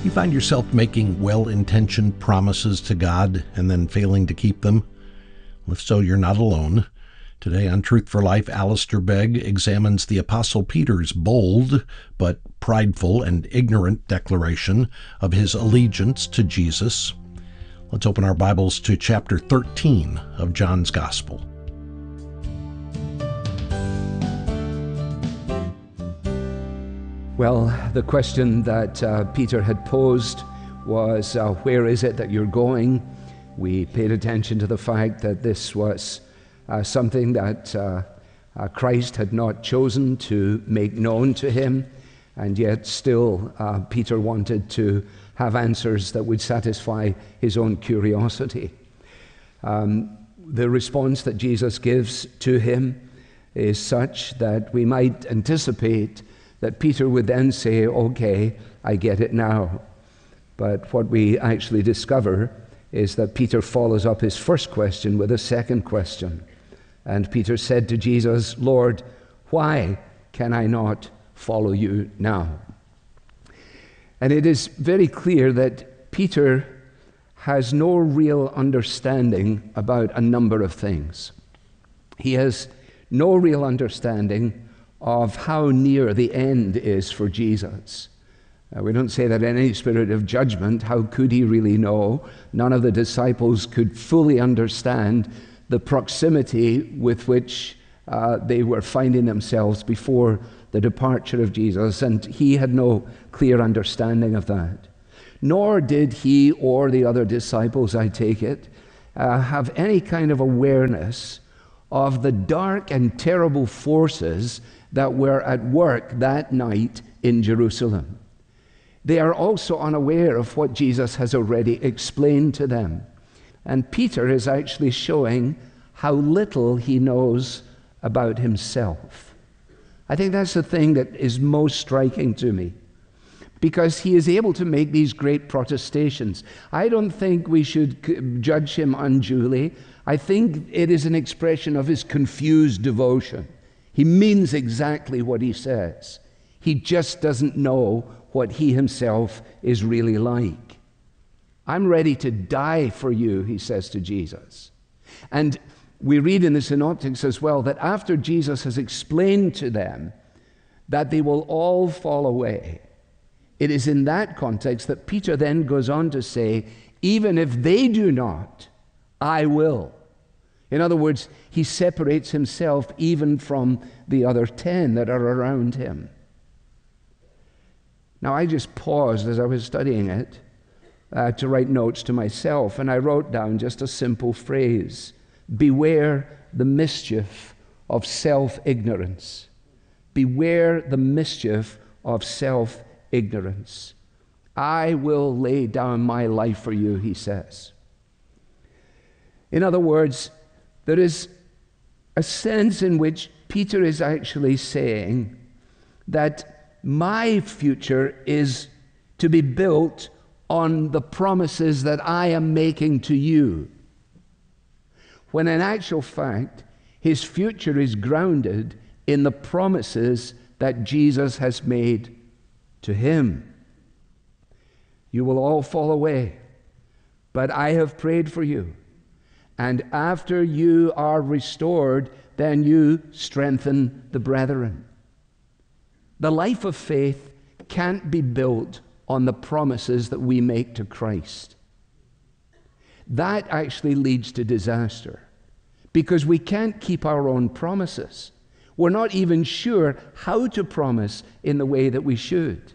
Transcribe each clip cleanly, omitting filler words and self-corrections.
You find yourself making well-intentioned promises to God and then failing to keep them? If so, you're not alone. Today on Truth for Life, Alistair Begg examines the Apostle Peter's bold but prideful and ignorant declaration of his allegiance to Jesus. Let's open our Bibles to chapter 13 of John's Gospel. Well, the question that Peter had posed was, where is it that you're going? We paid attention to the fact that this was something that Christ had not chosen to make known to him, and yet still Peter wanted to have answers that would satisfy his own curiosity. The response that Jesus gives to him is such that we might anticipate that Peter would then say, okay, I get it now. But what we actually discover is that Peter follows up his first question with a second question. And Peter said to Jesus, Lord, why can I not follow you now? And it is very clear that Peter has no real understanding about a number of things. He has no real understanding of how near the end is for Jesus. We don't say that in any spirit of judgment. How could he really know? None of the disciples could fully understand the proximity with which they were finding themselves before the departure of Jesus, and he had no clear understanding of that. Nor did he or the other disciples, I take it, have any kind of awareness of the dark and terrible forces that were at work that night in Jerusalem. They are also unaware of what Jesus has already explained to them. And Peter is actually showing how little he knows about himself. I think that's the thing that is most striking to me, because he is able to make these great protestations. I don't think we should judge him unduly. I think it is an expression of his confused devotion. He means exactly what he says. He just doesn't know what he himself is really like. I'm ready to die for you, he says to Jesus. And we read in the Synoptics as well that after Jesus has explained to them that they will all fall away, it is in that context that Peter then goes on to say, even if they do not, I will. In other words, he separates himself even from the other 10 that are around him. Now, I just paused as I was studying it to write notes to myself, and I wrote down just a simple phrase: beware the mischief of self-ignorance. Beware the mischief of self-ignorance. I will lay down my life for you, he says. In other words, there is a sense in which Peter is actually saying that my future is to be built on the promises that I am making to you, when in actual fact, his future is grounded in the promises that Jesus has made to him. You will all fall away, but I have prayed for you. And after you are restored, then you strengthen the brethren. The life of faith can't be built on the promises that we make to Christ. That actually leads to disaster, because we can't keep our own promises. We're not even sure how to promise in the way that we should.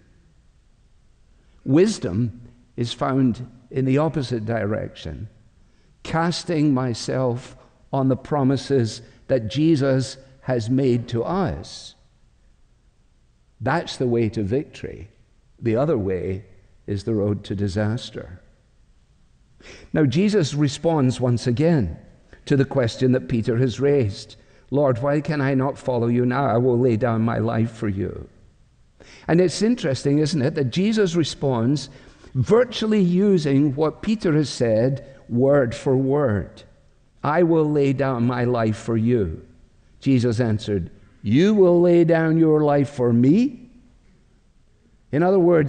Wisdom is found in the opposite direction, casting myself on the promises that Jesus has made to us. That's the way to victory. The other way is the road to disaster. Now, Jesus responds once again to the question that Peter has raised. Lord, why can I not follow you now? I will lay down my life for you. And it's interesting, isn't it, that Jesus responds virtually using what Peter has said word for word. I will lay down my life for you. Jesus answered, you will lay down your life for me? In other words,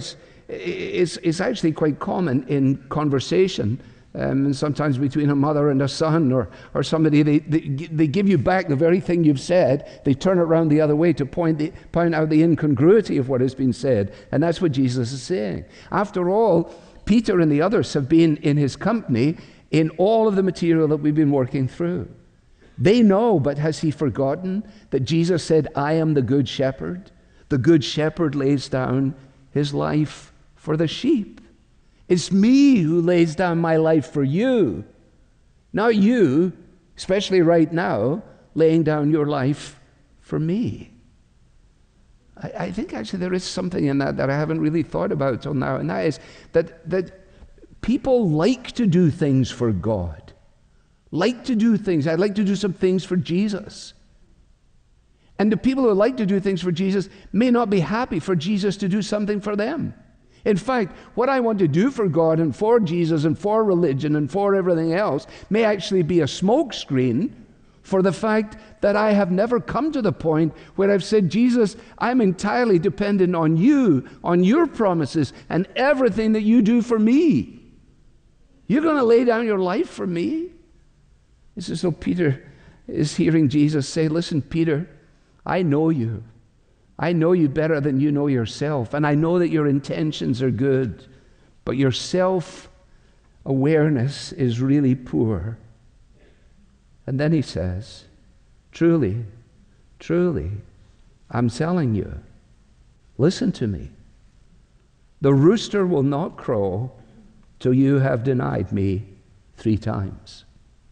is actually quite common in conversation, and sometimes between a mother and a son, or somebody. They give you back the very thing you've said. They turn it around the other way to point out the incongruity of what has been said. And that's what Jesus is saying. After all, Peter and the others have been in his company in all of the material that we've been working through. They know, but has he forgotten that Jesus said, I am the good shepherd? The good shepherd lays down his life for the sheep. It's me who lays down my life for you. Not you, especially right now, laying down your life for me. I think actually there is something in that I haven't really thought about till now, and that is that people like to do things for God. Like to do things. I'd like to do some things for Jesus. And the people who like to do things for Jesus may not be happy for Jesus to do something for them. In fact, what I want to do for God and for Jesus and for religion and for everything else may actually be a smokescreen for the fact that I have never come to the point where I've said, Jesus, I'm entirely dependent on you, on your promises, and everything that you do for me. You're going to lay down your life for me? It's as though Peter is hearing Jesus say, listen, Peter, I know you. I know you better than you know yourself, and I know that your intentions are good, but your self-awareness is really poor. And then he says, truly, truly, I'm telling you, listen to me. The rooster will not crow till you have denied me 3 times.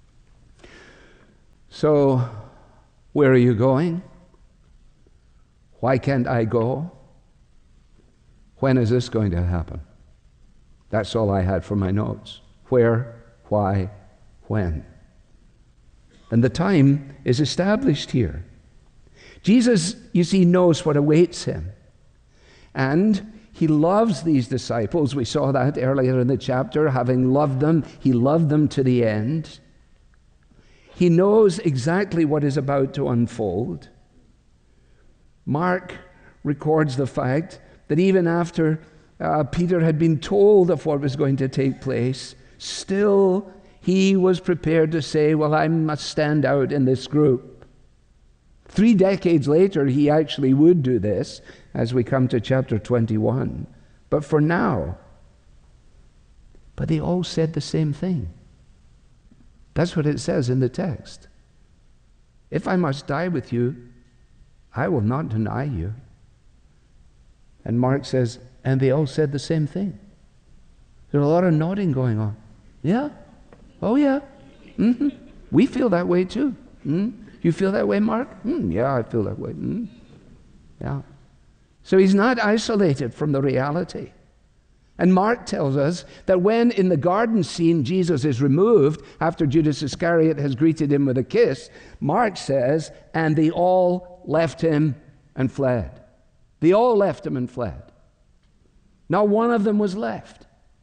So, where are you going? Why can't I go? When is this going to happen? That's all I had for my notes. Where, why, when? And the time is established here. Jesus, you see, knows what awaits him. And he loves these disciples. We saw that earlier in the chapter. Having loved them, he loved them to the end. He knows exactly what is about to unfold. Mark records the fact that even after Peter had been told of what was going to take place, still he was prepared to say, well, I must stand out in this group. 3 decades later, he actually would do this as we come to chapter 21. But for now, but they all said the same thing. That's what it says in the text. If I must die with you, I will not deny you. And Mark says, and they all said the same thing. There's a lot of nodding going on. Yeah? Oh, yeah. Mm-hmm. We feel that way too. You feel that way, Mark? Yeah, I feel that way. Yeah. So he's not isolated from the reality. And Mark tells us that when in the garden scene Jesus is removed after Judas Iscariot has greeted him with a kiss, Mark says, and they all left him and fled. They all left him and fled. Not one of them was left.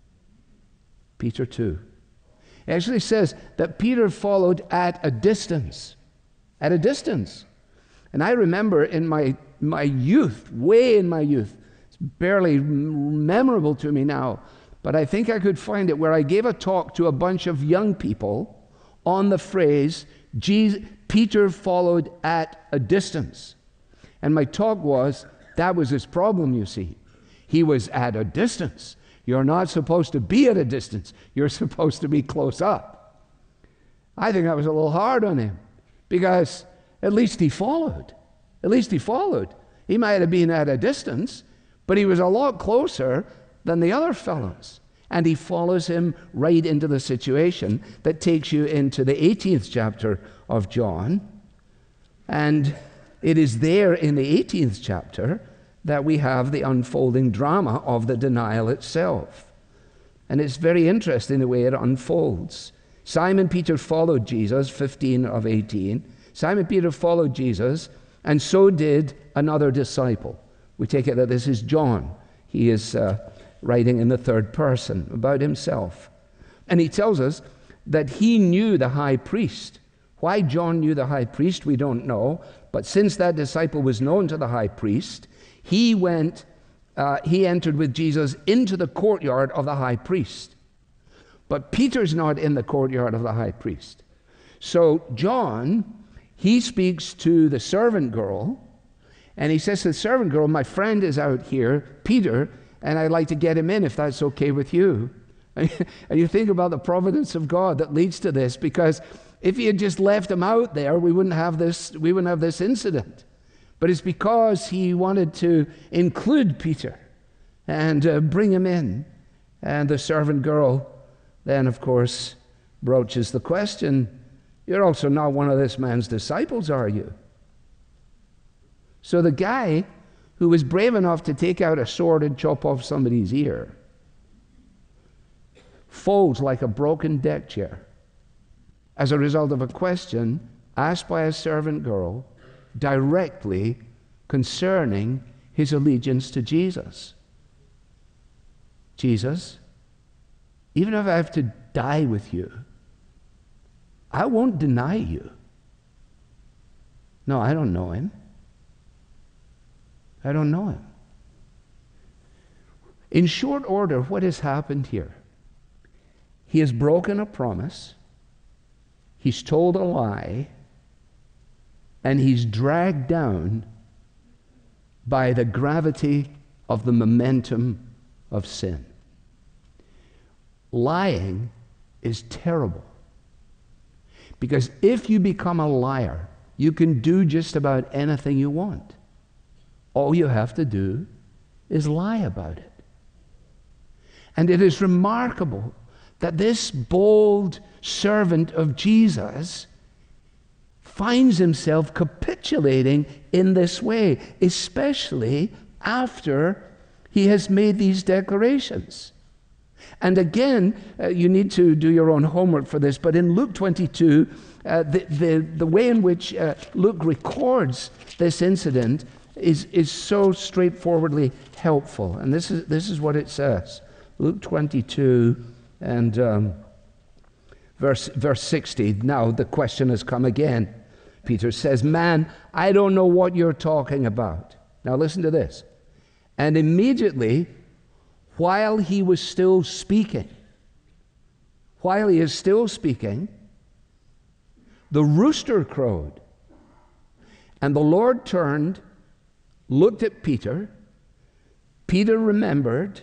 Peter too. It actually says that Peter followed at a distance. At a distance. And I remember in my youth, way in my youth, it's barely memorable to me now, but I think I could find it, where I gave a talk to a bunch of young people on the phrase, Peter followed at a distance. And my talk was, that was his problem, you see. He was at a distance. You're not supposed to be at a distance. You're supposed to be close up. I think that was a little hard on him, because at least he followed. At least he followed. He might have been at a distance, but he was a lot closer than the other fellows. And he follows him right into the situation that takes you into the 18th chapter of John. And it is there in the 18th chapter that we have the unfolding drama of the denial itself. And it's very interesting the way it unfolds. Simon Peter followed Jesus, 15 of 18. Simon Peter followed Jesus, and so did another disciple. We take it that this is John. He is writing in the third person about himself. And he tells us that he knew the high priest. Why John knew the high priest, we don't know. But since that disciple was known to the high priest, he went he entered with Jesus into the courtyard of the high priest. But Peter's not in the courtyard of the high priest. So John, he speaks to the servant girl, and he says to the servant girl, my friend is out here, Peter, and I'd like to get him in if that's okay with you. And you think about the providence of God that leads to this, because if he had just left him out there, we wouldn't have this incident. But it's because he wanted to include Peter and bring him in. And the servant girl then, of course, broaches the question, you're also not one of this man's disciples, are you? So the guy who was brave enough to take out a sword and chop off somebody's ear folds like a broken deck chair as a result of a question asked by a servant girl directly concerning his allegiance to Jesus. Jesus, even if I have to die with you, I won't deny you. No, I don't know him. I don't know him. In short order, what has happened here? He has broken a promise, he's told a lie, and he's dragged down by the gravity of the momentum of sin. Lying is terrible, because if you become a liar, you can do just about anything you want. All you have to do is lie about it. And it is remarkable that this bold servant of Jesus finds himself capitulating in this way, especially after he has made these declarations. And again, you need to do your own homework for this, but in Luke 22, the way in which Luke records this incident is so straightforwardly helpful. And this is what it says. Luke 22 and verse 60. Now the question has come again. Peter says, man, I don't know what you're talking about. Now listen to this. And immediately, while he was still speaking, while he is still speaking, the rooster crowed. And the Lord turned, looked at Peter. Peter remembered,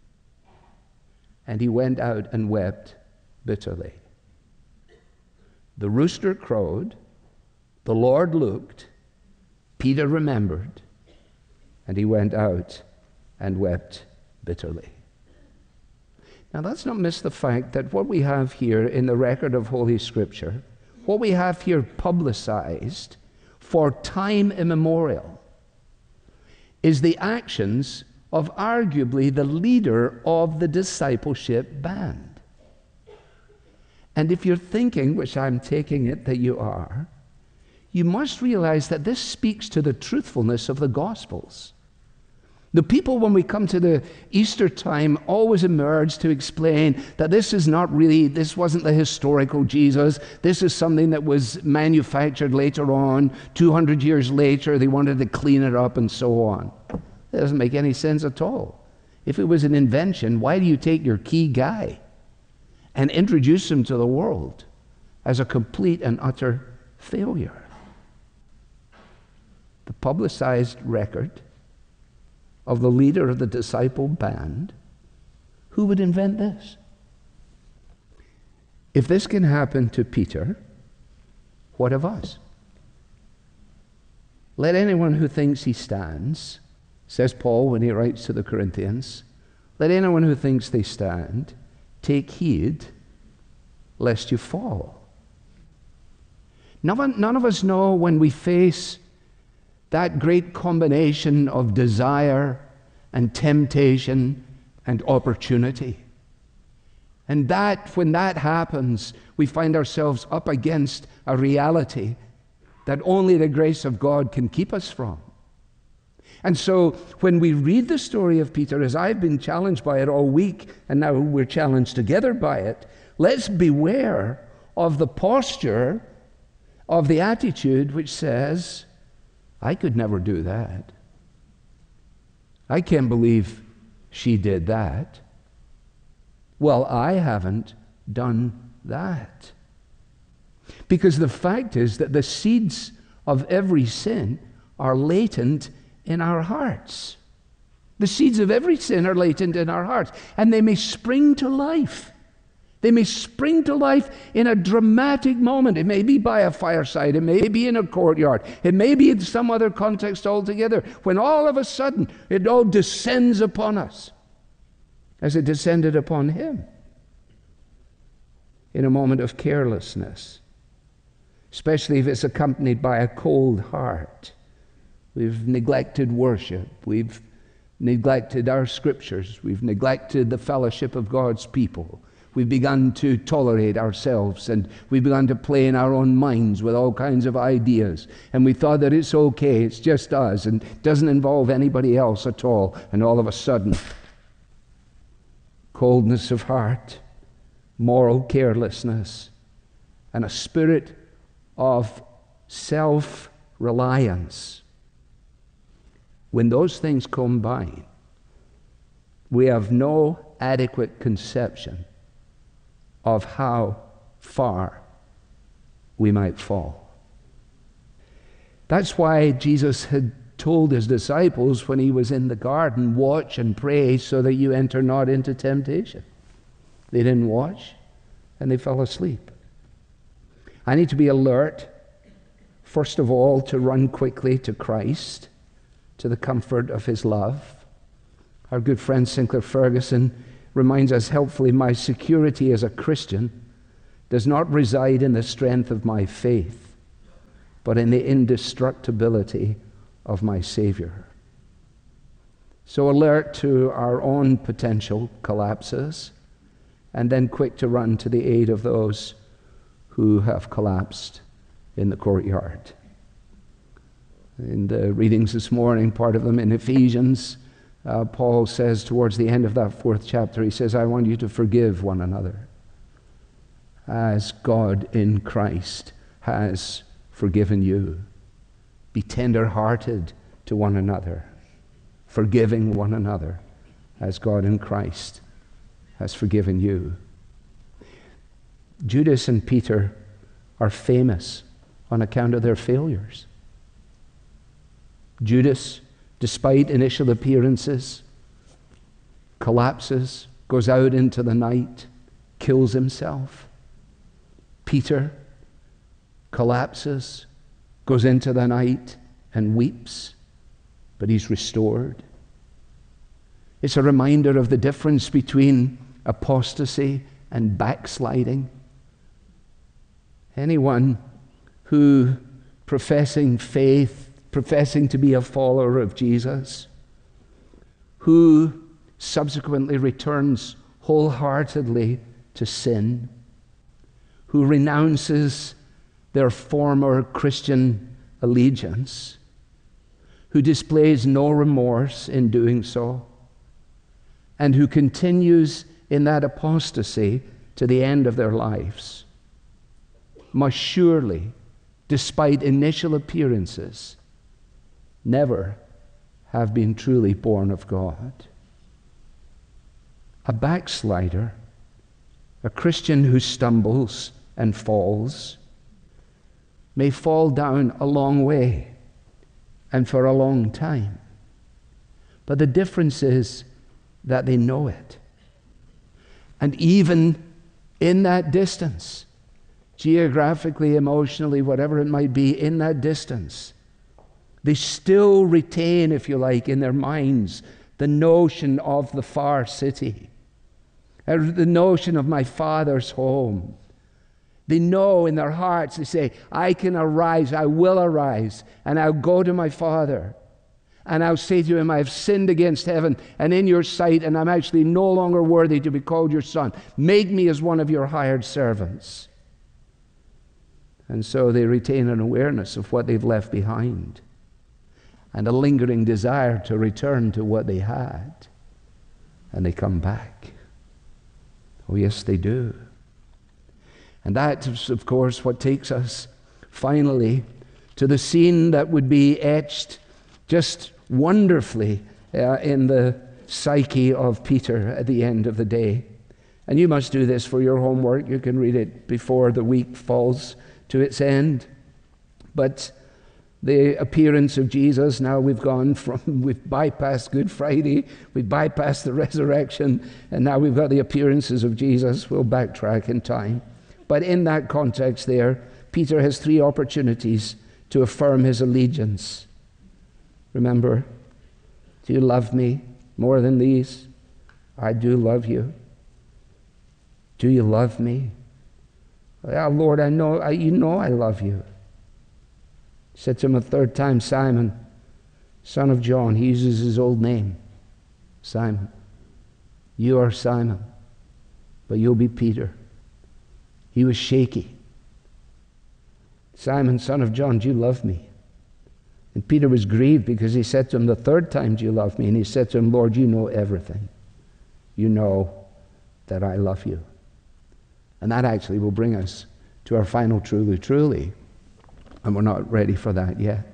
and he went out and wept bitterly. The rooster crowed, the Lord looked, Peter remembered, and he went out and wept bitterly. Now let's not miss the fact that what we have here in the record of Holy Scripture, what we have here publicized for time immemorial, is the actions of arguably the leader of the discipleship band. And if you're thinking, which I'm taking it that you are, you must realize that this speaks to the truthfulness of the Gospels. The people, when we come to the Easter time, always emerge to explain that this wasn't the historical Jesus. This is something that was manufactured later on, 200 years later. They wanted to clean it up and so on. That doesn't make any sense at all. If it was an invention, why do you take your key guy and introduce him to the world as a complete and utter failure? The publicized record of the leader of the disciple band, who would invent this? If this can happen to Peter, what of us? Let anyone who thinks he stands, says Paul when he writes to the Corinthians, let anyone who thinks they stand take heed lest you fall. None of us know when we face that great combination of desire and temptation and opportunity. And when that happens, we find ourselves up against a reality that only the grace of God can keep us from. And so when we read the story of Peter, as I've been challenged by it all week, and now we're challenged together by it, let's beware of the posture, of the attitude which says, I could never do that. I can't believe she did that. Well, I haven't done that. Because the fact is that the seeds of every sin are latent in our hearts. The seeds of every sin are latent in our hearts, and they may spring to life. They may spring to life in a dramatic moment. It may be by a fireside. It may be in a courtyard. It may be in some other context altogether, when all of a sudden it all descends upon us, as it descended upon him in a moment of carelessness, especially if it's accompanied by a cold heart. We've neglected worship. We've neglected our scriptures. We've neglected the fellowship of God's people. We've begun to tolerate ourselves, and we've begun to play in our own minds with all kinds of ideas. And we thought that it's okay, it's just us, and doesn't involve anybody else at all. And all of a sudden, coldness of heart, moral carelessness, and a spirit of self-reliance. When those things combine, we have no adequate conception of how far we might fall. That's why Jesus had told his disciples when he was in the garden, watch and pray so that you enter not into temptation. They didn't watch, and they fell asleep. I need to be alert, first of all, to run quickly to Christ, to the comfort of his love. Our good friend Sinclair Ferguson reminds us helpfully, my security as a Christian does not reside in the strength of my faith, but in the indestructibility of my Savior. So alert to our own potential collapses, and then quick to run to the aid of those who have collapsed in the courtyard. In the readings this morning, part of them in Ephesians, Paul says towards the end of that 4th chapter, he says, I want you to forgive one another as God in Christ has forgiven you. Be tender-hearted to one another, forgiving one another as God in Christ has forgiven you. Judas and Peter are famous on account of their failures. Judas, despite initial appearances, collapses, goes out into the night, kills himself. Peter collapses, goes into the night and weeps, but he's restored. It's a reminder of the difference between apostasy and backsliding. Anyone who, professing faith, professing to be a follower of Jesus, who subsequently returns wholeheartedly to sin, who renounces their former Christian allegiance, who displays no remorse in doing so, and who continues in that apostasy to the end of their lives, must surely, despite initial appearances, never have been truly born of God. A backslider, a Christian who stumbles and falls, may fall down a long way and for a long time. But the difference is that they know it. And even in that distance, geographically, emotionally, whatever it might be, in that distance, they still retain, if you like, in their minds, the notion of the far city, the notion of my Father's home. They know in their hearts, they say, I can arise, I will arise, and I'll go to my Father, and I'll say to him, I have sinned against heaven and in your sight, and I'm actually no longer worthy to be called your son. Make me as one of your hired servants. And so they retain an awareness of what they've left behind, and a lingering desire to return to what they had. And they come back. Oh, yes, they do. And that is, of course, what takes us finally to the scene that would be etched just wonderfully in the psyche of Peter at the end of the day. And you must do this for your homework. You can read it before the week falls to its end. But the appearance of Jesus, now we've bypassed Good Friday, we've bypassed the resurrection, and now we've got the appearances of Jesus. We'll backtrack in time. But in that context there, Peter has 3 opportunities to affirm his allegiance. Remember, do you love me more than these? I do love you. Do you love me? Yeah, Lord, I know, you know I love you. He said to him a 3rd time, Simon, son of John. He uses his old name, Simon. You are Simon, but you'll be Peter. He was shaky. Simon, son of John, do you love me? And Peter was grieved because he said to him the 3rd time, do you love me? And he said to him, Lord, you know everything. You know that I love you. And that actually will bring us to our final truly, truly. And we're not ready for that yet.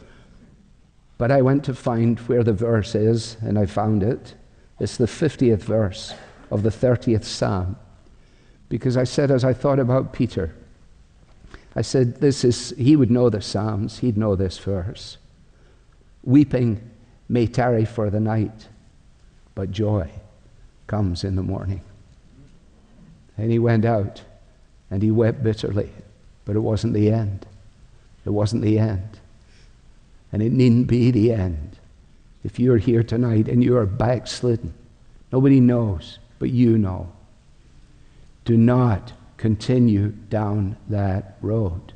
But I went to find where the verse is, and I found it. It's the 50th verse of the 30th Psalm. Because I said, as I thought about Peter, I said, he would know the Psalms, he'd know this verse. Weeping may tarry for the night, but joy comes in the morning. And he went out, and he wept bitterly, but it wasn't the end. It wasn't the end. And it needn't be the end. If you're here tonight and you are backslidden, nobody knows, but you know. Do not continue down that road.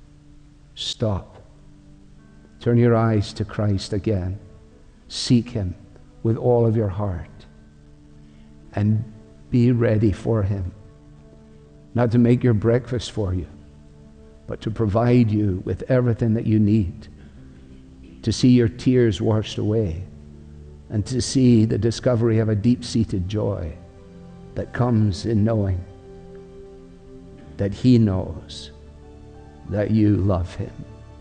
Stop. Turn your eyes to Christ again. Seek him with all of your heart. And be ready for him. Not to make your breakfast for you, but to provide you with everything that you need, to see your tears washed away, and to see the discovery of a deep-seated joy that comes in knowing that he knows that you love him.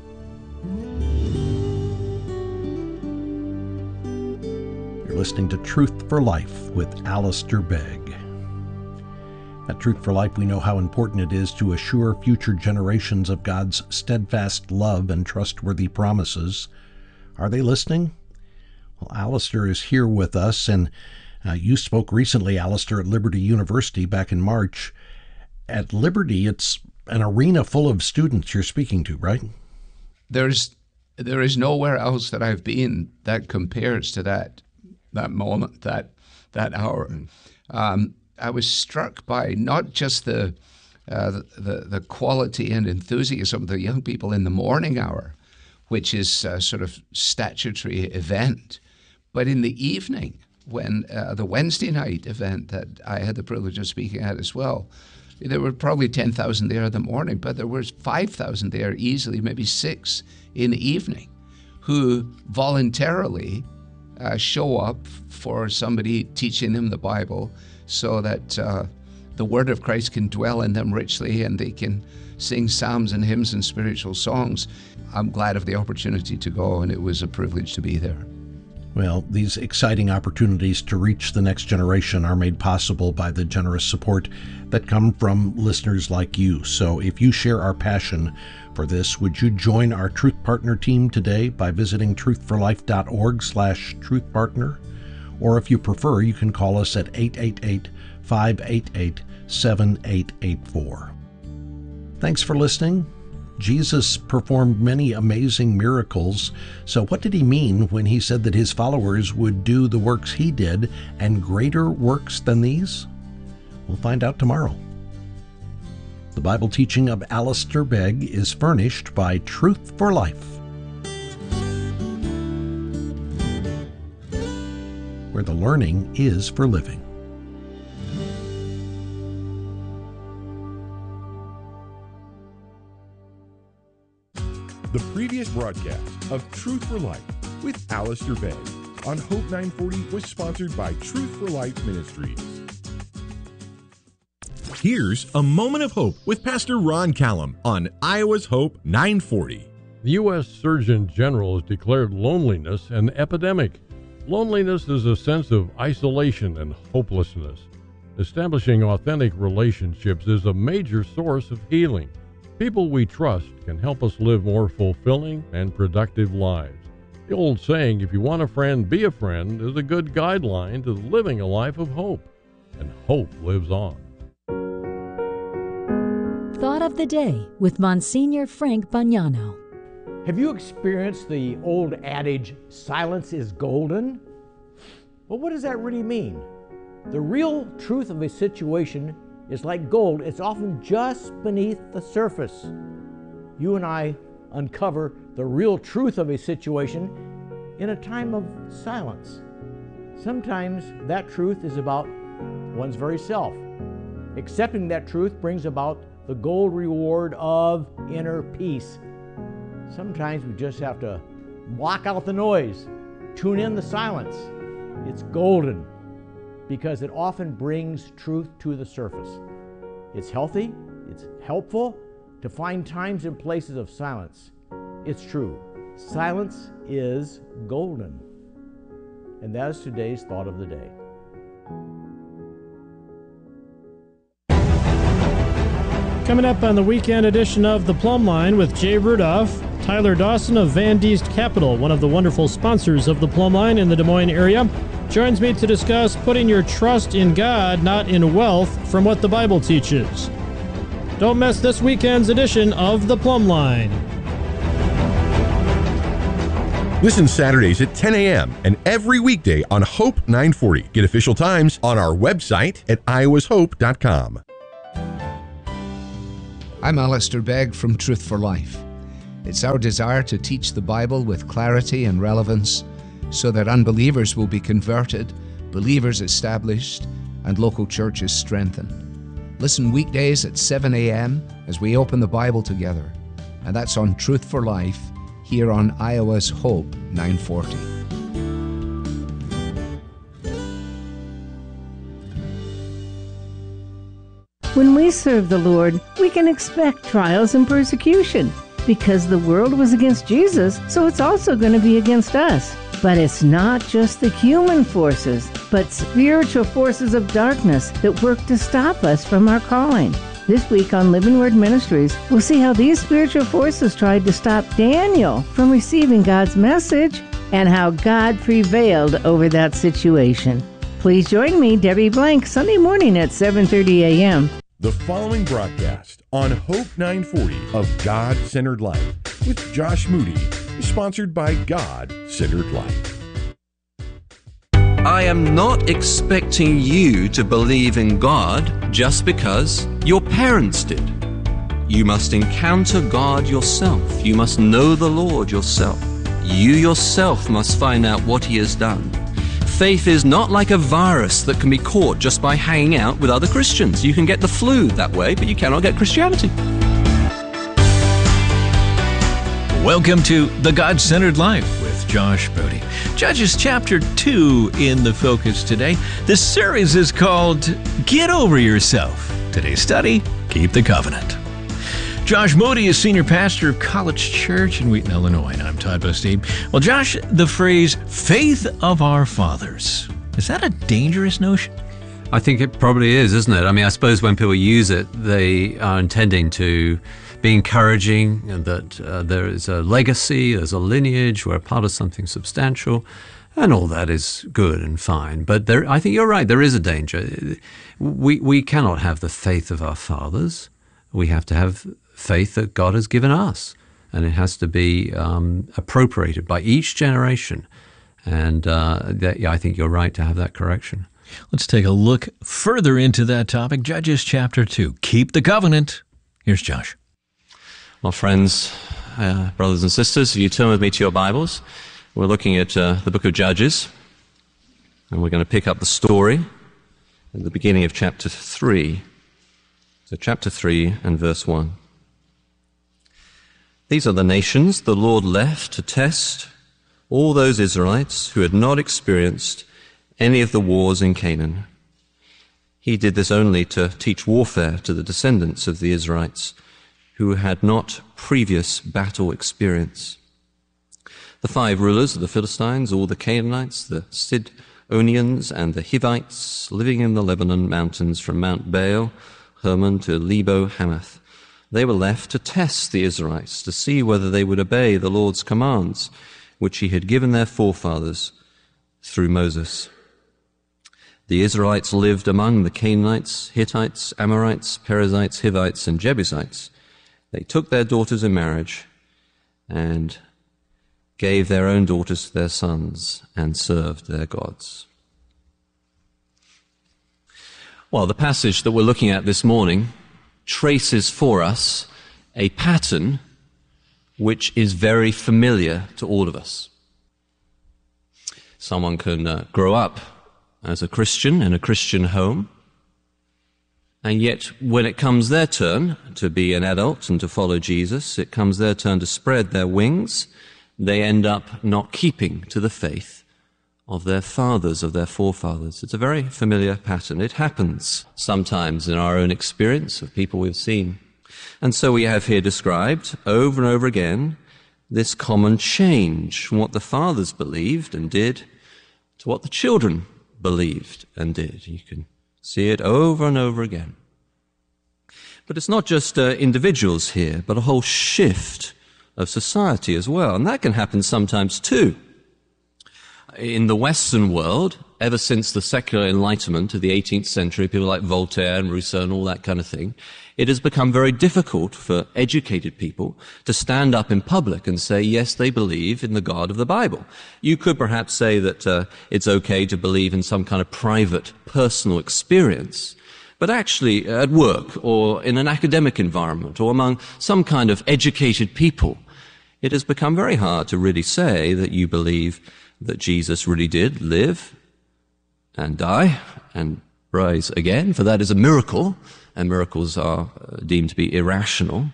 You're listening to Truth for Life with Alistair Begg. At Truth for Life, we know how important it is to assure future generations of God's steadfast love and trustworthy promises. Are they listening? Well, Alistair is here with us, and you spoke recently, Alistair, at Liberty University back in March. At Liberty, it's an arena full of students you're speaking to, right? There is nowhere else that I've been that compares to that moment, that hour. I was struck by not just the quality and enthusiasm of the young people in the morning hour, which is a sort of statutory event, but in the evening, when the Wednesday night event that I had the privilege of speaking at as well, there were probably 10,000 there in the morning, but there was 5,000 there easily, maybe 6 in the evening, who voluntarily show up for somebody teaching them the Bible, so that the word of Christ can dwell in them richly and they can sing psalms and hymns and spiritual songs. I'm glad of the opportunity to go, and it was a privilege to be there. Well, these exciting opportunities to reach the next generation are made possible by the generous support that come from listeners like you. So if you share our passion for this, would you join our Truth Partner team today by visiting truthforlife.org/truthpartner? Or if you prefer, you can call us at 888-588-7884. Thanks for listening. Jesus performed many amazing miracles. So what did he mean when he said that his followers would do the works he did and greater works than these? We'll find out tomorrow. The Bible teaching of Alistair Begg is furnished by Truth for Life, where the learning is for living. The previous broadcast of Truth for Life with Alistair Begg on Hope 940 was sponsored by Truth for Life Ministries. Here's a moment of hope with Pastor Ron Callum on Iowa's Hope 940. The U.S. Surgeon General has declared loneliness an epidemic. Loneliness is a sense of isolation and hopelessness. Establishing authentic relationships is a major source of healing. People we trust can help us live more fulfilling and productive lives. The old saying, if you want a friend, be a friend, is a good guideline to living a life of hope. And hope lives on. Thought of the Day with Monsignor Frank Bagnano. Have you experienced the old adage, silence is golden? Well, what does that really mean? The real truth of a situation is like gold. It's often just beneath the surface. You and I uncover the real truth of a situation in a time of silence. Sometimes that truth is about one's very self. Accepting that truth brings about the gold reward of inner peace. Sometimes we just have to block out the noise, tune in the silence. It's golden because it often brings truth to the surface. It's healthy, it's helpful to find times and places of silence. It's true. Silence is golden. And that is today's Thought of the Day. Coming up on the weekend edition of The Plumb Line with Jay Rudolph, Tyler Dawson of Van Diest Capital, one of the wonderful sponsors of The Plumb Line in the Des Moines area, joins me to discuss putting your trust in God, not in wealth, from what the Bible teaches. Don't miss this weekend's edition of The Plumb Line. Listen Saturdays at 10 a.m. and every weekday on Hope 940. Get official times on our website at iowashope.com. I'm Alistair Begg from Truth for Life. It's our desire to teach the Bible with clarity and relevance so that unbelievers will be converted, believers established, and local churches strengthened. Listen weekdays at 7 a.m. as we open the Bible together. And that's on Truth for Life here on Iowa's Hope 940. When we serve the Lord, we can expect trials and persecution because the world was against Jesus, so it's also going to be against us. But it's not just the human forces, but spiritual forces of darkness that work to stop us from our calling. This week on Living Word Ministries, we'll see how these spiritual forces tried to stop Daniel from receiving God's message and how God prevailed over that situation. Please join me, Debbie Blank, Sunday morning at 7:30 a.m. The following broadcast on Hope 940 of God-Centered Life with Josh Moody is sponsored by God-Centered Life. I am not expecting you to believe in God just because your parents did. You must encounter God yourself. You must know the Lord yourself. You yourself must find out what He has done. Faith is not like a virus that can be caught just by hanging out with other Christians. You can get the flu that way, but you cannot get Christianity. Welcome to The God-Centered Life with Josh Moody. Judges chapter 2 in the focus today. This series is called Get Over Yourself. Today's study, Keep the Covenant. Josh Moody is senior pastor of College Church in Wheaton, Illinois, and I'm Todd Bastide. Well, Josh, the phrase, faith of our fathers, is that a dangerous notion? I think it probably is, isn't it? I mean, I suppose when people use it, they are intending to be encouraging and that there is a legacy, there's a lineage, we're a part of something substantial, and all that is good and fine. But I think you're right, there is a danger. We cannot have the faith of our fathers. We have to have faith that God has given us, and it has to be appropriated by each generation. And I think you're right to have that correction. Let's take a look further into that topic. Judges chapter 2. Keep the covenant. Here's Josh. Well, friends, brothers and sisters, if you turn with me to your Bibles, we're looking at the book of Judges, and we're going to pick up the story at the beginning of chapter 3. So chapter 3 and verse 1. These are the nations the Lord left to test all those Israelites who had not experienced any of the wars in Canaan. He did this only to teach warfare to the descendants of the Israelites who had not previous battle experience. The 5 rulers of the Philistines, all the Canaanites, the Sidonians, and the Hivites, living in the Lebanon mountains from Mount Baal, Hermon to Lebo Hamath. They were left to test the Israelites, to see whether they would obey the Lord's commands, which he had given their forefathers through Moses. The Israelites lived among the Canaanites, Hittites, Amorites, Perizzites, Hivites, and Jebusites. They took their daughters in marriage and gave their own daughters to their sons and served their gods. Well, the passage that we're looking at this morning traces for us a pattern which is very familiar to all of us. Someone can grow up as a Christian in a Christian home, and yet when it comes their turn to be an adult and to follow Jesus, it comes their turn to spread their wings, they end up not keeping to the faith of their fathers, of their forefathers. It's a very familiar pattern. It happens sometimes in our own experience of people we've seen. And so we have here described over and over again this common change from what the fathers believed and did to what the children believed and did. You can see it over and over again. But it's not just individuals here, but a whole shift of society as well. And that can happen sometimes too. In the Western world, ever since the secular Enlightenment of the 18th century, people like Voltaire and Rousseau and all that kind of thing, it has become very difficult for educated people to stand up in public and say, yes, they believe in the God of the Bible. You could perhaps say that it's okay to believe in some kind of private, personal experience, but actually at work or in an academic environment or among some kind of educated people, it has become very hard to really say that you believe that Jesus really did live and die and rise again, for that is a miracle, and miracles are deemed to be irrational.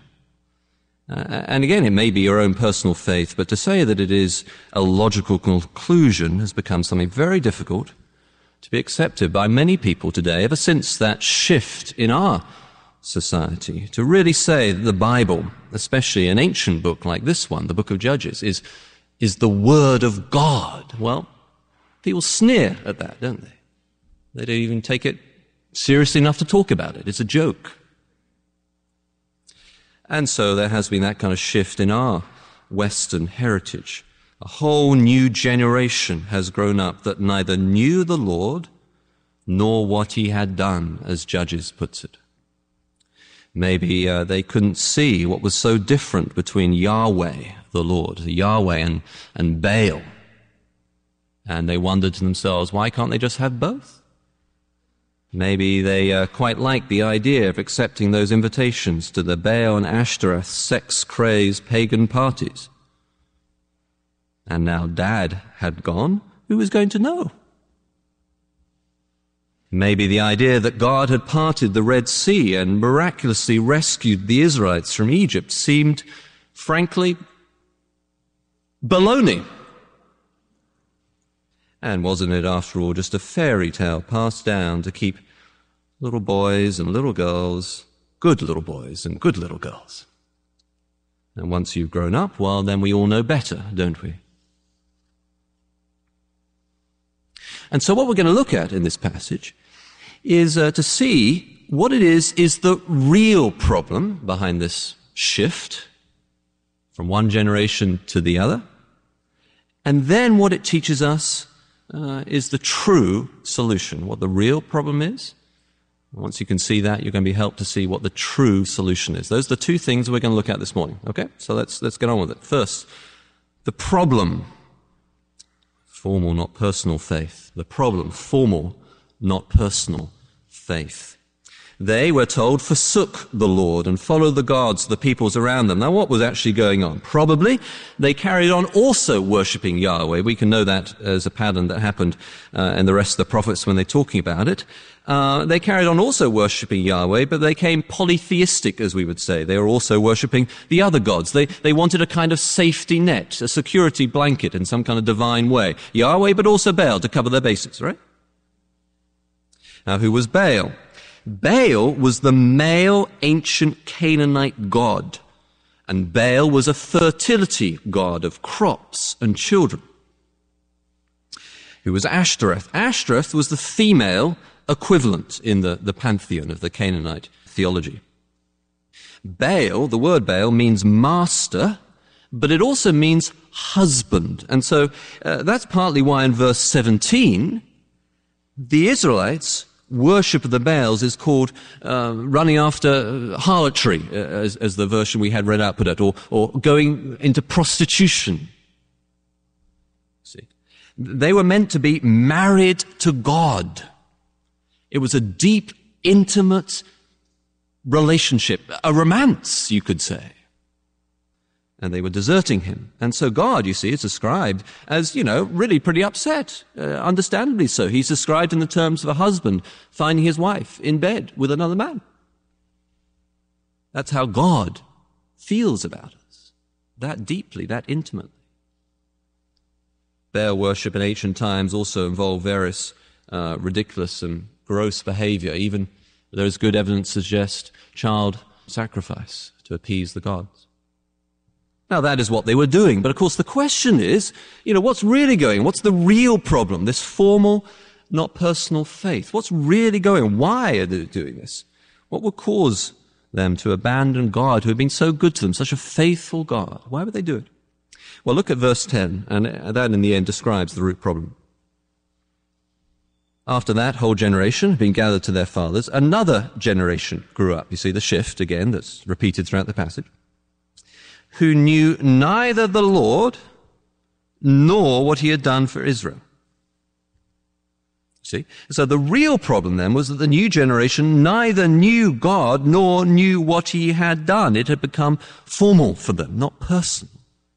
And again, it may be your own personal faith, but to say that it is a logical conclusion has become something very difficult to be accepted by many people today, ever since that shift in our society. To really say that the Bible, especially an ancient book like this one, the book of Judges, is the Word of God. Well, people sneer at that, don't they? They don't even take it seriously enough to talk about it. It's a joke. And so there has been that kind of shift in our Western heritage. A whole new generation has grown up that neither knew the Lord nor what he had done, as Judges puts it. Maybe they couldn't see what was so different between Yahweh, the Lord, Yahweh and Baal. And they wondered to themselves, why can't they just have both? Maybe they quite liked the idea of accepting those invitations to the Baal and Ashtoreth sex-crazed pagan parties. And now Dad had gone, who was going to know? Maybe the idea that God had parted the Red Sea and miraculously rescued the Israelites from Egypt seemed, frankly, baloney. And wasn't it, after all, just a fairy tale passed down to keep little boys and little girls, good little boys and good little girls? And once you've grown up, well, then we all know better, don't we? And so what we're going to look at in this passage is to see what it is the real problem behind this shift from one generation to the other. And then what it teaches us is the true solution, what the real problem is. Once you can see that, you're going to be helped to see what the true solution is. Those are the two things we're going to look at this morning. Okay? So let's get on with it. First, the problem. Formal, not personal faith. The problem, formal, not personal faith. They, we're told, forsook the Lord and followed the gods of the peoples around them. Now, what was actually going on? Probably they carried on also worshipping Yahweh. We can know that as a pattern that happened in the rest of the prophets when they're talking about it. They carried on also worshipping Yahweh, but they became polytheistic, as we would say. They were also worshipping the other gods. They wanted a kind of safety net, a security blanket in some kind of divine way. Yahweh, but also Baal to cover their bases, right? Now, who was Baal? Baal was the male ancient Canaanite god. And Baal was a fertility god of crops and children. Who was Ashtoreth? Ashtoreth was the female equivalent in the pantheon of the Canaanite theology. Baal, the word Baal, means master, but it also means husband. And so that's partly why in verse 17, the Israelites' worship of the Baals is called running after harlotry, as the version we had read out put it, or going into prostitution. See, they were meant to be married to God. It was a deep, intimate relationship, a romance, you could say. And they were deserting him. And so God, you see, is described as, really pretty upset, understandably so. He's described in the terms of a husband finding his wife in bed with another man. That's how God feels about us, that deeply, that intimately. Baal worship in ancient times also involved various ridiculous and gross behavior. Even there is good evidence to suggest child sacrifice to appease the gods. Now, that is what they were doing. But, of course, the question is, what's really going on? What's the real problem? This formal, not personal faith. What's really going on? Why are they doing this? What would cause them to abandon God, who had been so good to them, such a faithful God? Why would they do it? Well, look at verse 10, and that, in the end, describes the root problem. After that whole generation had been gathered to their fathers, another generation grew up. You see the shift again that's repeated throughout the passage. Who knew neither the Lord nor what he had done for Israel. See? So the real problem then was that the new generation neither knew God nor knew what he had done. It had become formal for them, not personal.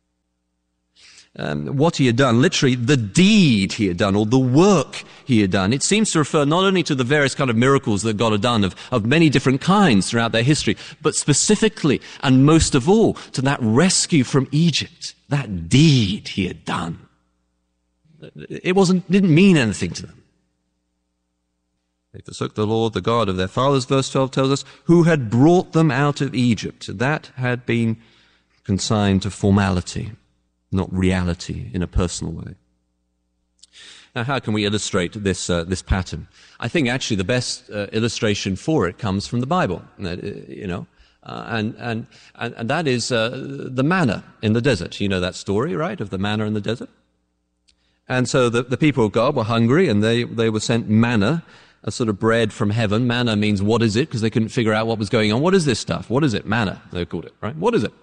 What he had done, literally the deed he had done, or the work he had done. It seems to refer not only to the various kind of miracles that God had done of many different kinds throughout their history, but specifically and most of all to that rescue from Egypt, that deed he had done. It didn't mean anything to them. They forsook the Lord, the God of their fathers, verse 12 tells us, who had brought them out of Egypt. That had been consigned to formality, not reality in a personal way. Now, how can we illustrate this pattern? I think actually the best illustration for it comes from the Bible, and that is the manna in the desert. You know that story, right, of the manna in the desert? And so the people of God were hungry, and they were sent manna, a sort of bread from heaven. Manna means what is it? Because they couldn't figure out what was going on. What is this stuff? What is it? Manna, they called it, right? What is it?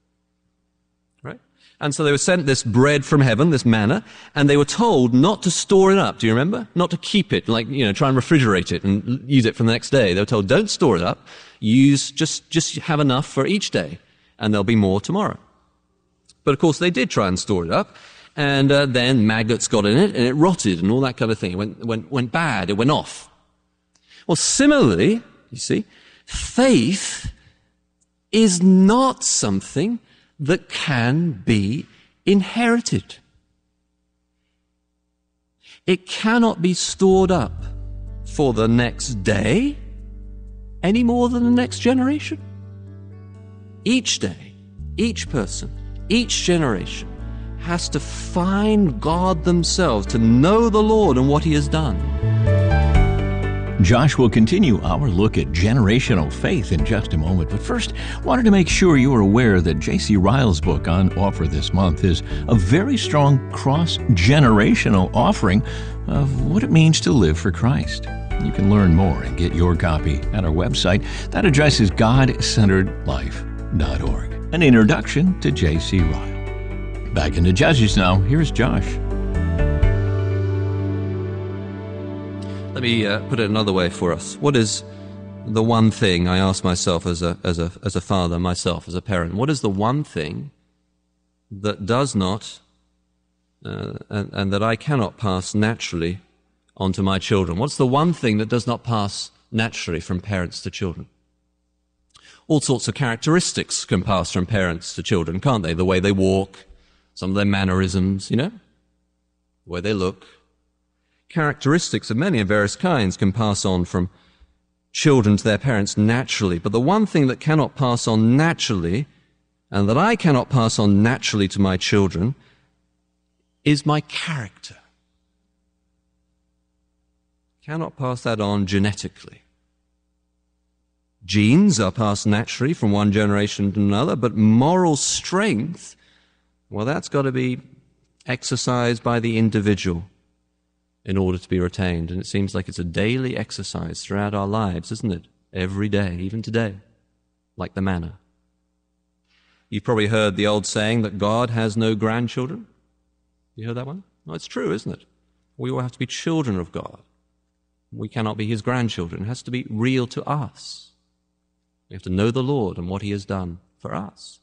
And so they were sent this bread from heaven, this manna, and they were told not to store it up. Do you remember? Not to keep it, try and refrigerate it and use it for the next day. They were told, don't store it up. Just have enough for each day, and there'll be more tomorrow. But of course, they did try and store it up, and then maggots got in it, and it rotted, and all that kind of thing. It went bad. It went off. Well, similarly, you see, faith is not something that can be inherited. It cannot be stored up for the next day any more than the next generation. Each day, each person, each generation has to find God themselves, to know the Lord and what he has done. Josh will continue our look at generational faith in just a moment, but first, wanted to make sure you are aware that J.C. Ryle's book on offer this month is a very strong cross-generational offering of what it means to live for Christ. You can learn more and get your copy at our website. That address is godcenteredlife.org. An introduction to J.C. Ryle. Back into Judges now. Here's Josh. Let me put it another way for us. What is the one thing I ask myself as a father, myself as a parent? What is the one thing that does not and that I cannot pass naturally onto my children? What's the one thing that does not pass naturally from parents to children? All sorts of characteristics can pass from parents to children, can't they? The way they walk, some of their mannerisms, the way they look. Characteristics of many and various kinds can pass on from children to their parents naturally. But the one thing that cannot pass on naturally and that I cannot pass on naturally to my children is my character. Cannot pass that on genetically. Genes are passed naturally from one generation to another, but moral strength, well, that's got to be exercised by the individual in order to be retained. And it seems like it's a daily exercise throughout our lives, isn't it? Every day, even today, like the manna. You've probably heard the old saying that God has no grandchildren. You heard that one? No, it's true, isn't it? We all have to be children of God. We cannot be his grandchildren. It has to be real to us. We have to know the Lord and what he has done for us.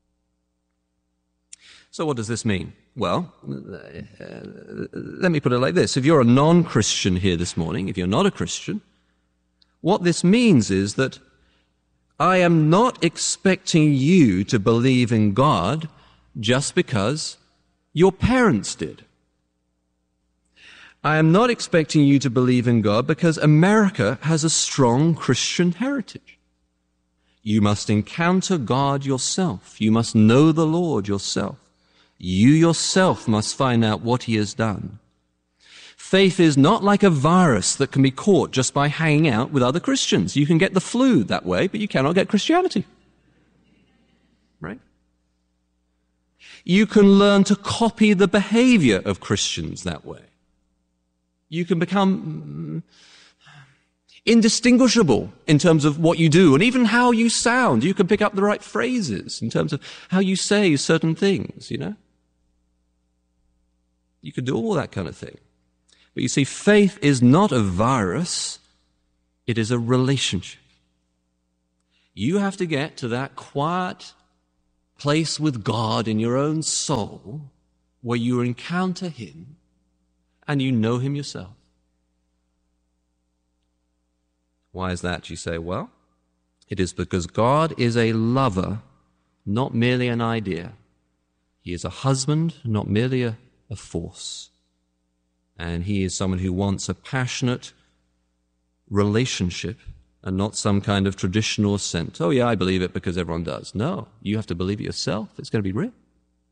So what does this mean? Well, let me put it like this. If you're a non-Christian here this morning, if you're not a Christian, what this means is that I am not expecting you to believe in God just because your parents did. I am not expecting you to believe in God because America has a strong Christian heritage. You must encounter God yourself. You must know the Lord yourself. You yourself must find out what he has done. Faith is not like a virus that can be caught just by hanging out with other Christians. You can get the flu that way, but you cannot get Christianity. Right? You can learn to copy the behavior of Christians that way. You can become indistinguishable in terms of what you do and even how you sound. You can pick up the right phrases in terms of how you say certain things, you know. You can do all that kind of thing. But you see, faith is not a virus. It is a relationship. You have to get to that quiet place with God in your own soul where you encounter him and you know him yourself. Why is that, you say? Well, it is because God is a lover, not merely an idea. He is a husband, not merely a force. And he is someone who wants a passionate relationship and not some kind of traditional assent. Oh yeah, I believe it because everyone does. No, you have to believe it yourself. It's going to be real.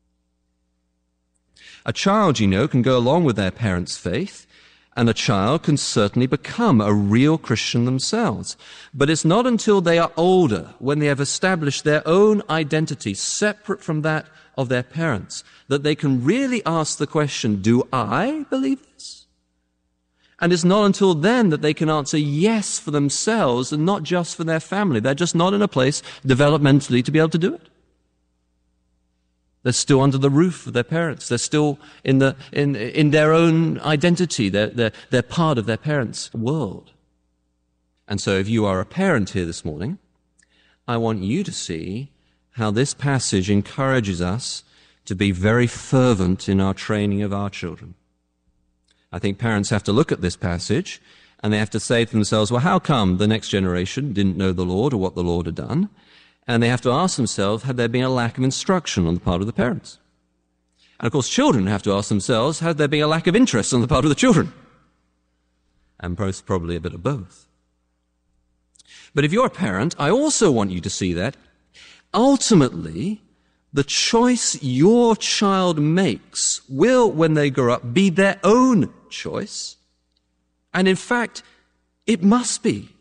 A child, you know, can go along with their parents' faith, and a child can certainly become a real Christian themselves. But it's not until they are older, when they have established their own identity separate from that of their parents, that they can really ask the question, do I believe this? And it's not until then that they can answer yes for themselves and not just for their family. They're just not in a place developmentally to be able to do it. They're still under the roof of their parents. They're still in their own identity. They're part of their parents' world. And so if you are a parent here this morning, I want you to see how this passage encourages us to be very fervent in our training of our children. I think parents have to look at this passage and they have to say to themselves, well, how come the next generation didn't know the Lord or what the Lord had done? And they have to ask themselves, had there been a lack of instruction on the part of the parents? And of course, children have to ask themselves, had there been a lack of interest on the part of the children? And probably a bit of both. But if you're a parent, I also want you to see that ultimately, the choice your child makes will, when they grow up, be their own choice. And in fact, it must be.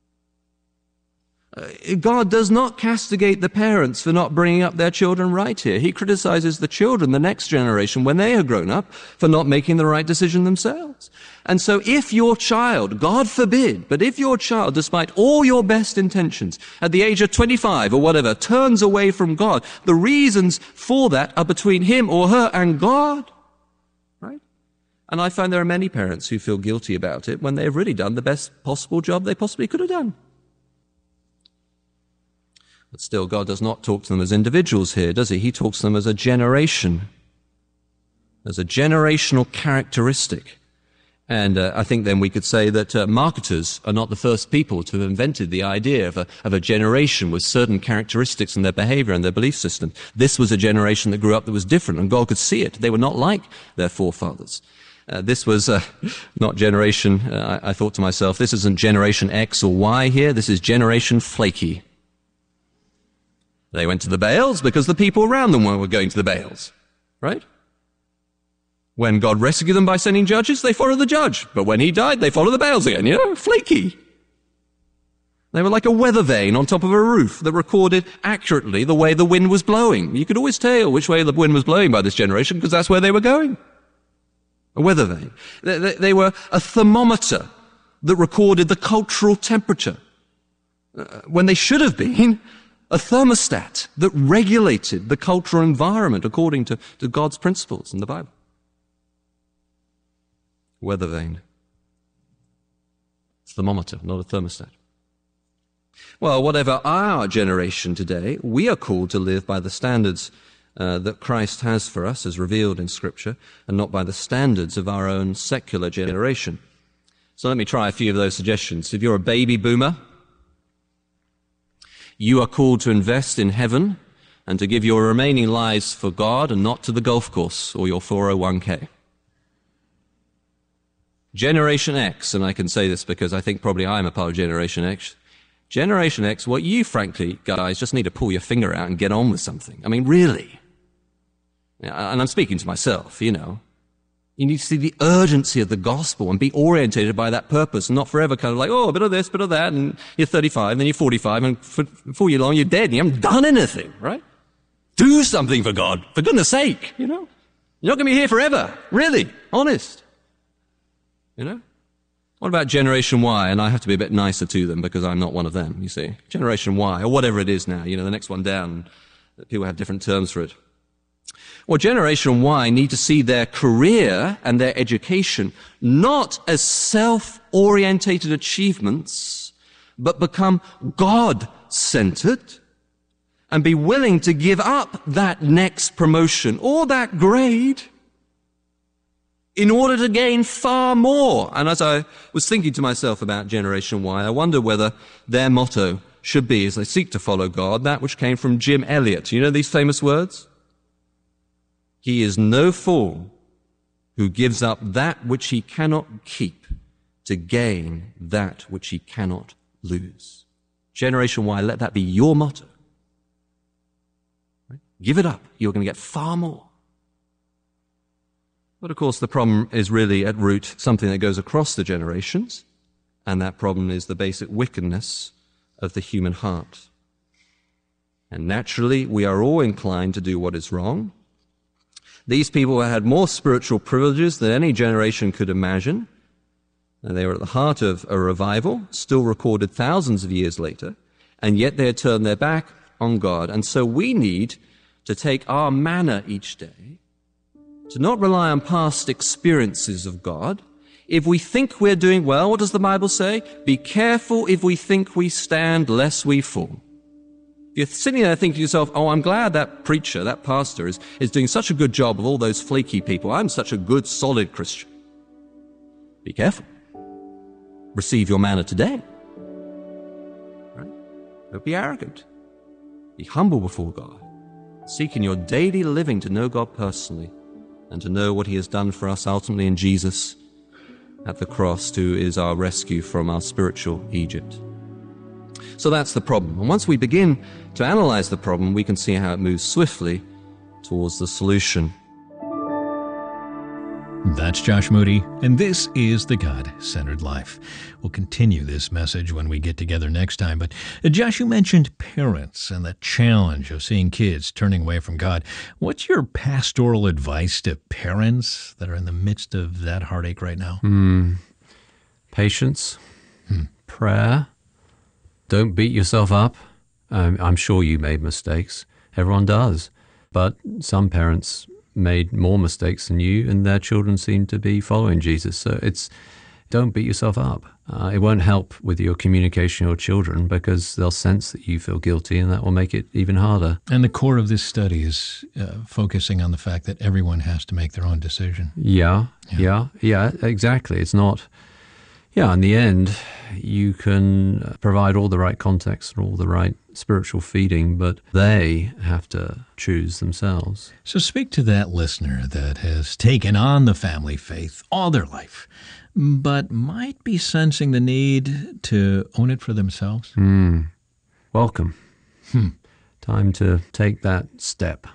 God does not castigate the parents for not bringing up their children right here. He criticizes the children, the next generation, when they are grown up, for not making the right decision themselves. And so if your child, God forbid, but if your child, despite all your best intentions, at the age of 25 or whatever, turns away from God, the reasons for that are between him or her and God. Right? And I find there are many parents who feel guilty about it when they've really done the best possible job they possibly could have done. But still, God does not talk to them as individuals here, does he? He talks to them as a generation, as a generational characteristic. And I think then we could say that marketers are not the first people to have invented the idea of a generation with certain characteristics in their behavior and their belief system. This was a generation that grew up that was different, and God could see it. They were not like their forefathers. This was not generation, I thought to myself, this isn't generation X or Y here, this is generation flaky. They went to the Baals because the people around them were going to the Baals, right? When God rescued them by sending judges, they followed the judge. But when he died, they followed the Baals again, flaky. They were like a weather vane on top of a roof that recorded accurately the way the wind was blowing. You could always tell which way the wind was blowing by this generation because that's where they were going. A weather vane. They were a thermometer that recorded the cultural temperature when they should have been a thermostat that regulated the cultural environment according to God's principles in the Bible. Weather vane. Thermometer, not a thermostat. Well, whatever our generation today, we are called to live by the standards that Christ has for us as revealed in Scripture, and not by the standards of our own secular generation. So let me try a few of those suggestions. If you're a baby boomer, you are called to invest in heaven and to give your remaining lives for God and not to the golf course or your 401k. Generation X, and I can say this because I think probably I'm a part of Generation X. Generation X, what you frankly, guys, just need to pull your finger out and get on with something. I mean, really. And I'm speaking to myself, You need to see the urgency of the gospel and be orientated by that purpose and not forever kind of like, oh, a bit of this, bit of that, and you're 35, and then you're 45, and before you're long, you're dead, and you haven't done anything, right? Do something for God, for goodness sake, You're not going to be here forever, really, honest. What about Generation Y? And I have to be a bit nicer to them because I'm not one of them, you see. Generation Y, or whatever it is now, the next one down. People have different terms for it. Well, Generation Y need to see their career and their education not as self-orientated achievements, but become God-centered and be willing to give up that next promotion or that grade in order to gain far more. And as I was thinking to myself about Generation Y, I wonder whether their motto should be, as they seek to follow God, that which came from Jim Elliot. You know these famous words? He is no fool who gives up that which he cannot keep to gain that which he cannot lose. Generation Y, let that be your motto. Right? Give it up. You're going to get far more. But of course, the problem is really at root something that goes across the generations, and that problem is the basic wickedness of the human heart. And naturally, we are all inclined to do what is wrong. These people had more spiritual privileges than any generation could imagine, and they were at the heart of a revival, still recorded thousands of years later, and yet they had turned their back on God. And so we need to take our manna each day to not rely on past experiences of God. If we think we're doing well, what does the Bible say? Be careful if we think we stand, lest we fall. If you're sitting there thinking to yourself, oh, I'm glad that preacher, that pastor is doing such a good job of all those flaky people. I'm such a good, solid Christian. Be careful. Receive your manna today. Right? Don't be arrogant. Be humble before God. Seek in your daily living to know God personally, and to know what he has done for us ultimately in Jesus at the cross, who is our rescue from our spiritual Egypt. So that's the problem. And once we begin to analyze the problem, we can see how it moves swiftly towards the solution. That's Josh Moody, and this is The God-Centered Life. We'll continue this message when we get together next time. But Josh, you mentioned parents and the challenge of seeing kids turning away from God. What's your pastoral advice to parents that are in the midst of that heartache right now? Patience, prayer. Don't beat yourself up. I'm sure you made mistakes. Everyone does. But some parents made more mistakes than you, and their children seem to be following Jesus. So don't beat yourself up. It won't help with your communication with your children because they'll sense that you feel guilty, and that will make it even harder. And the core of this study is focusing on the fact that everyone has to make their own decision. Yeah, exactly. It's not... Yeah, in the end, you can provide all the right context and all the right spiritual feeding, but they have to choose themselves. So speak to that listener that has taken on the family faith all their life, but might be sensing the need to own it for themselves. Welcome. Time to take that step.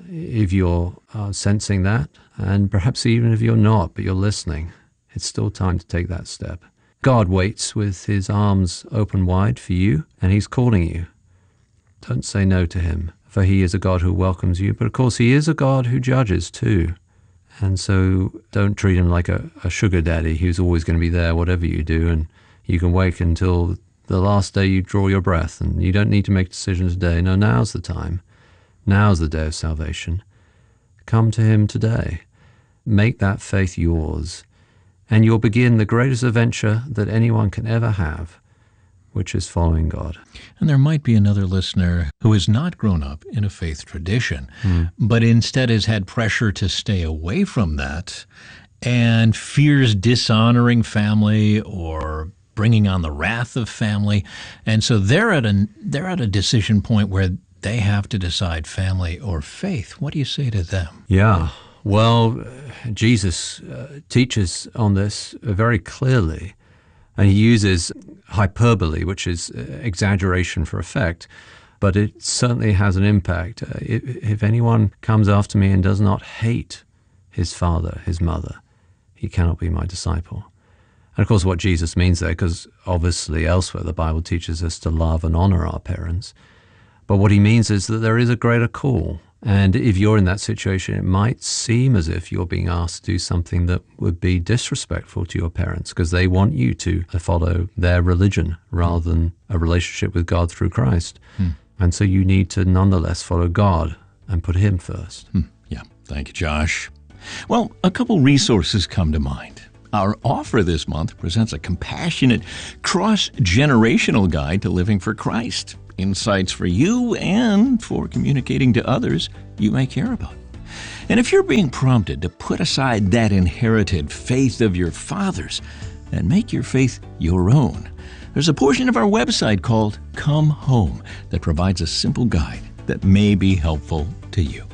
If you're sensing that, and perhaps even if you're not, but you're listening, it's still time to take that step. God waits with his arms open wide for you, and he's calling you. Don't say no to him, for he is a God who welcomes you, but of course he is a God who judges too. And so don't treat him like a sugar daddy who's always going to be there whatever you do, and you can wait until the last day you draw your breath, and you don't need to make decisions today. No, now's the time. Now's the day of salvation. Come to him today. Make that faith yours, and you'll begin the greatest adventure that anyone can ever have, which is following God. And there might be another listener who has not grown up in a faith tradition, but instead has had pressure to stay away from that and fears dishonoring family or bringing on the wrath of family. And so they're at a decision point where they have to decide family or faith. What do you say to them? Yeah. Well, Jesus teaches on this very clearly, and he uses hyperbole, which is exaggeration for effect, but it certainly has an impact. If anyone comes after me and does not hate his father, his mother, he cannot be my disciple. And of course what Jesus means there, because obviously elsewhere the Bible teaches us to love and honor our parents, but what he means is that there is a greater call. And if you're in that situation, it might seem as if you're being asked to do something that would be disrespectful to your parents because they want you to follow their religion rather than a relationship with God through Christ. And so you need to nonetheless follow God and put him first. Yeah, thank you, Josh. Well, a couple resources come to mind. Our offer this month presents a compassionate, cross-generational guide to living for Christ. Insights for you and for communicating to others you may care about. And if you're being prompted to put aside that inherited faith of your fathers and make your faith your own, there's a portion of our website called Come Home that provides a simple guide that may be helpful to you.